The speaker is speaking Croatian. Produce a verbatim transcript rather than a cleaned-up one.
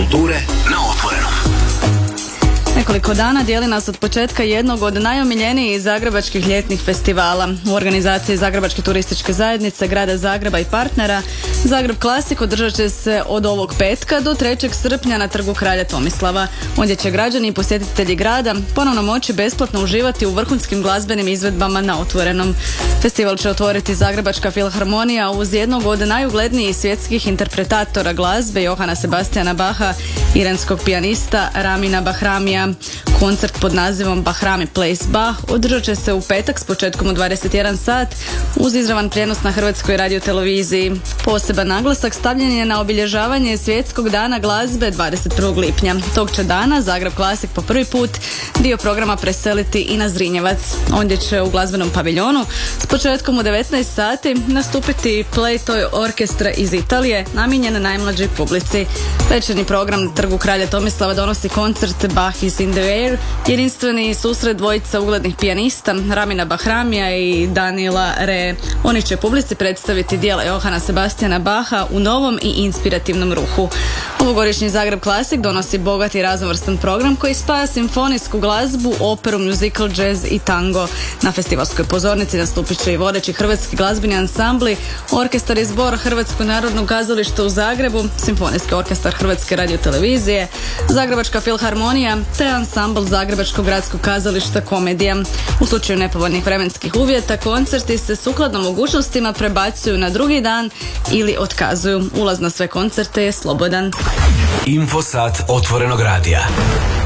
kulture na Otvorenom. Nekoliko dana dijeli nas od početka jednog od najomiljenijih zagrebačkih ljetnih festivala. U organizaciji Zagrebačke turističke zajednice, Grada Zagreba i partnera, Zagreb Classic održat će se od ovog petka do trećeg srpnja na Trgu kralja Tomislava. Ondje će građani i posjetitelji grada ponovno moći besplatno uživati u vrhunskim glazbenim izvedbama na Otvorenom. Festival će otvoriti Zagrebačka filharmonija uz jednog od najuglednijih svjetskih interpretatora glazbe, Johana Sebastiana Baha, iranskog pijanista Ramina Bahramija. Koncert pod nazivom Bahrami Plays Bach održat će se u petak s početkom u dvadeset jedan sat uz izravan prijenos na Hrvatskoj radioteleviziji. Poseban naglasak stavljen je na obilježavanje Svjetskog dana glazbe dvadeset prvog lipnja. Tog će dana Zagreb Classic po prvi put dio programa preseliti i na Zrinjevac. Ondje će u glazbenom paviljonu s početkom u devetnaest sati nastupiti Playtoy orkestra iz Italije, namijenjen najmlađoj publici. Večernji program na Trgu kralja Tomislava donosi koncert Bach is in the air, jedinstveni susret dvojica uglednih pijanista Ramina Bahramija i Daniela Re. Oni će publici predstaviti djela Johana Sebastiana Baha u novom i inspirativnom ruhu. Ovogodišnji Zagreb Classic donosi bogat i raznovrstan program koji spaja simfonijsku glazbu, operu, musical, jazz i tango. Na festivalskoj pozornici nastupit će i vodeći hrvatski glazbeni ansambli, orkestar i zbor Hrvatskog narodnog kazališta u Zagrebu, Simfonijski orkestar Hrvatske radiotelevizije, Zagrebačka filharmonija te ansambl Zagrebačkog gradskog kazališta Komedija. U slučaju nepovoljnih vremenskih uvjeta koncerti se sukladno mogućnostima prebacuju na drugi dan ili otkazuju. Ulaz na sve koncerte je slobodan. Infosat Otvorenog radija.